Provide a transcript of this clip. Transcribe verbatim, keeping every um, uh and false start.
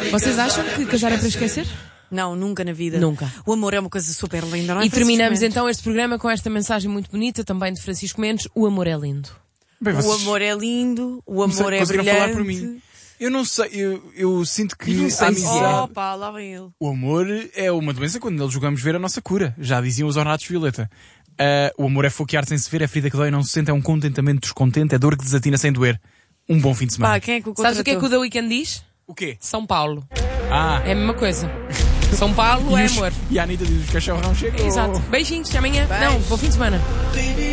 Vocês acham que casar é para esquecer? Não, nunca na vida. Nunca. O amor é uma coisa super linda, não é? E terminamos Francisco então este programa com esta mensagem muito bonita, também de Francisco Mendes: o amor é lindo. Bem, Mendes? vocês O amor é lindo, o não sei, amor é conseguiram brilhante. falar por mim. Eu não sei, eu, eu sinto que não sei a se amizade... Opa, lá vem ele. O amor é uma doença quando nele jogamos ver a nossa cura. Já diziam os ornatos Violeta. Uh, o amor é foquear sem se ver, é ferida que dói, não se sente, é um contentamento descontente, é dor que desatina sem doer. Um bom fim de semana. Pá, quem é que o Sabes o que é que o contratou? The Weeknd diz? O quê? São Paulo. Ah, É a mesma coisa. São Paulo e é os- amor. E a Anitta diz: o cachorrão chegou. Exato. Beijinhos, até amanhã. Não, bom fim de semana.